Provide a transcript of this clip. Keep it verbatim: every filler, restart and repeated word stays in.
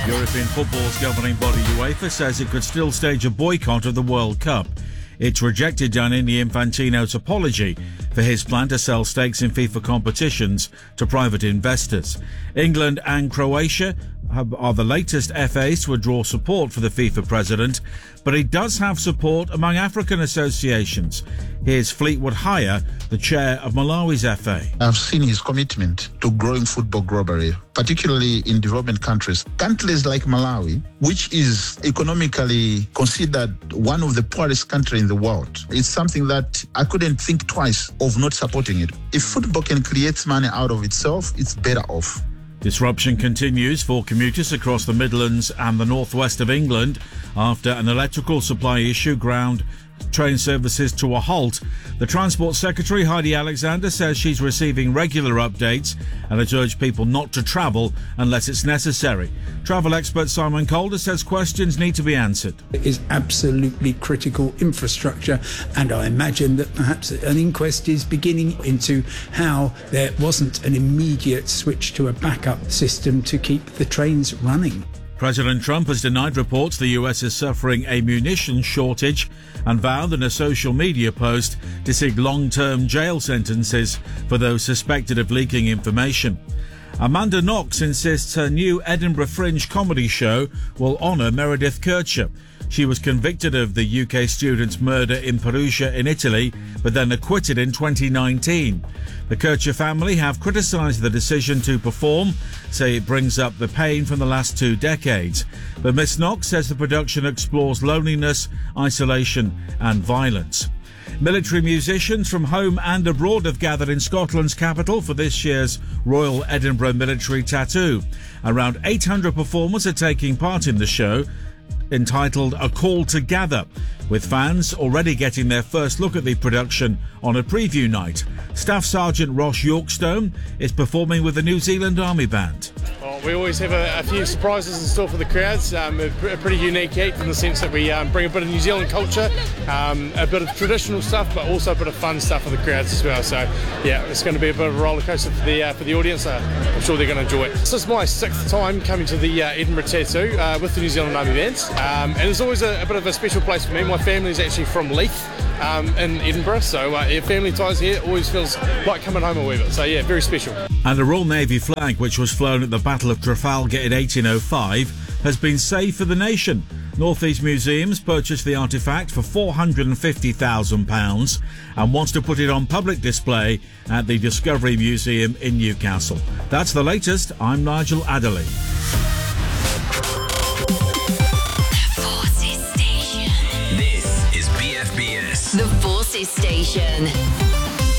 European football's governing body UEFA says it could still stage a boycott of the World Cup. It's rejected Gianni Infantino's apology for his plan to sell stakes in FIFA competitions to private investors. England and Croatia are the latest F As to withdraw support for the FIFA president, but he does have support among African associations. Here's Fleetwood Haya, the chair of Malawi's F A. I've seen his commitment to growing football globally, particularly in developing countries. Countries like Malawi, which is economically considered one of the poorest countries in the world. It's something that I couldn't think twice of not supporting it. If football can create money out of itself, it's better off. Disruption continues for commuters across the Midlands and the northwest of England after an electrical supply issue ground train services to a halt. The Transport Secretary, Heidi Alexander, says she's receiving regular updates and has urged people not to travel unless it's necessary. Travel expert Simon Calder says questions need to be answered. It is absolutely critical infrastructure, and I imagine that perhaps an inquest is beginning into how there wasn't an immediate switch to a backup system to keep the trains running. President Trump has denied reports the U S is suffering a munitions shortage and vowed in a social media post to seek long-term jail sentences for those suspected of leaking information. Amanda Knox insists her new Edinburgh Fringe comedy show will honour Meredith Kercher. She was convicted of the U K student's murder in Perugia in Italy, but then acquitted in twenty nineteen. The Kercher family have criticised the decision to perform, say it brings up the pain from the last two decades. But Miss Knox says the production explores loneliness, isolation and violence. Military musicians from home and abroad have gathered in Scotland's capital for this year's Royal Edinburgh Military Tattoo. Around eight hundred performers are taking part in the show, entitled A Call to Gather, with fans already getting their first look at the production on a preview night. Staff Sergeant Ross Yorkstone is performing with the New Zealand Army Band. Well, we always have a, a few surprises in store for the crowds. Um, a, a pretty unique act in the sense that we um, bring a bit of New Zealand culture, um, a bit of traditional stuff, but also a bit of fun stuff for the crowds as well. So, yeah, it's going to be a bit of a roller coaster for the uh, for the audience. Uh, I'm sure they're going to enjoy it. This is my sixth time coming to the uh, Edinburgh Tattoo uh, with the New Zealand Army Band, um, and it's always a, a bit of a special place for me. My family is actually from Leith um, in Edinburgh, so uh, yeah, family ties here. Always feels like coming home a wee bit. So yeah, very special. And the Royal Navy flag, which was flown at the Battle of Trafalgar in eighteen oh five, has been saved for the nation. North East Museums purchased the artefact for four hundred fifty thousand pounds and wants to put it on public display at the Discovery Museum in Newcastle. That's the latest. I'm Nigel Adderley. The Forces Station. This is B F B S. The Forces Station.